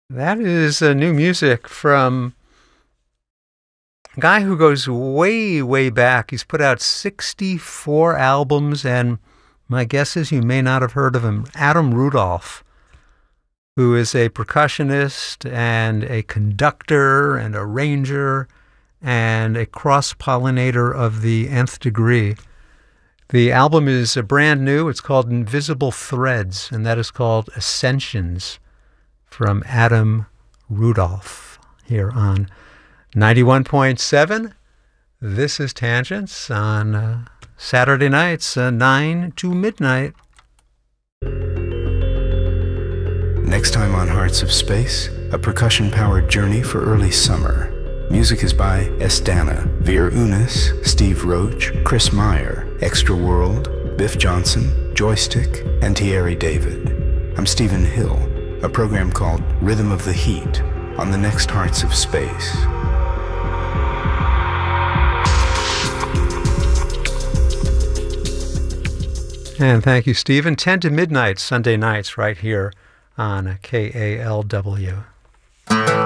That is new music from a guy who goes way, way back. He's put out 64 albums, and my guess is you may not have heard of him. Adam Rudolph, who is a percussionist and a conductor and arranger and a cross-pollinator of the nth degree. The album is brand new. It's called Invisible Threads, and that is called Ascensions from Adam Rudolph here on 91.7. This is Tangents on Saturday nights, 9 to midnight. Next time on Hearts of Space, a percussion-powered journey for early summer. Music is by Estana, Veer Unis, Steve Roach, Chris Meyer, Extra World, Biff Johnson, Joystick, and Thierry David. I'm Stephen Hill, a program called Rhythm of the Heat on the next Hearts of Space. And thank you, Stephen. 10 to midnight, Sunday nights, right here on KALW.